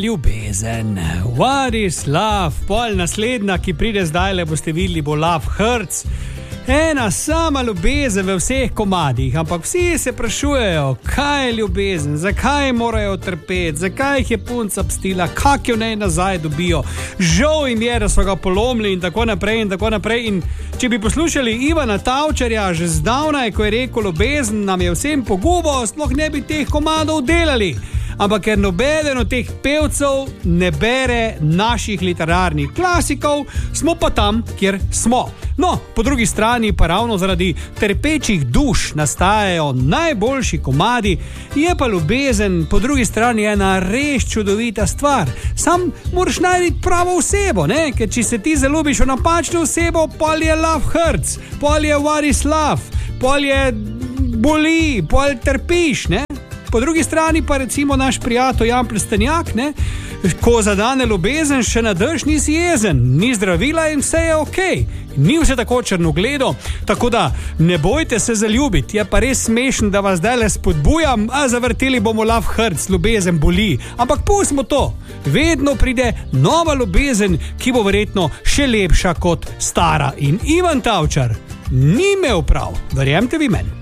Ljubezen, what is love? Pol naslednja, ki pride zdaj, le boste videli, bo Love Hurts. Ena sama ljubezen v vseh komadih, ampak vsi se sprašujejo, kaj je ljubezen, zakaj morajo trpeti, zakaj jih je punca pstila, kak jo naj nazaj dobijo. Žal jim je, da so ga polomili in tako naprej in tako naprej. In če bi poslušali Ivana Tavčarja že zdavnaj, ko je rekel, ljubezen nam je vsem pogubo, sploh ne bi teh komadov delali. Ampak ker nobeden od teh pevcev ne bere naših literarnih klasikov, smo pa tam, kjer smo. No, po drugi strani pa ravno zaradi trpečih duš nastajajo najboljši komadi, je pa ljubezen po drugi strani ena res čudovita stvar. Sam moraš najti pravo osebo, ne? Ker če se ti zaljubiš v napačno osebo, pol je Love Hurts, pol je What is love, pol je boli, pol trpiš, ne? Po drugi strani pa recimo naš prijatelj Jan Plestenjak, ne? Ko zadane ljubezen, še na dež nisi jezen, ni zdravila in vse je okej. Ni vse tako črnogledo, tako da ne bojte se zaljubiti. Je pa res smešen, da vas zdaj le spodbujam, a zavrteli bomo Love Hurts, ljubezen boli. Ampak pustimo to, vedno pride nova ljubezen, ki bo verjetno še lepša kot stara. In Ivan Tavčar ni imel prav, verjemte vi meni.